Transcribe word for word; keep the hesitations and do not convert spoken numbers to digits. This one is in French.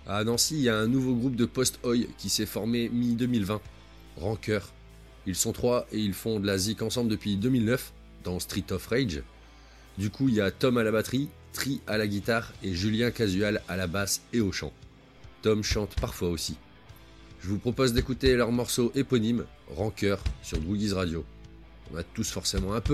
À Nancy, il y a un nouveau groupe de post-oi qui s'est formé mi-deux mille vingt, Rancœur. Ils sont trois et ils font de la zik ensemble depuis deux mille neuf, dans Street of Rage. Du coup, il y a Tom à la batterie, Tri à la guitare et Julien Casual à la basse et au chant. Tom chante parfois aussi. Je vous propose d'écouter leur morceau éponyme, Rancœur, sur Dwoogies Radio. On a tous forcément un peu, non ?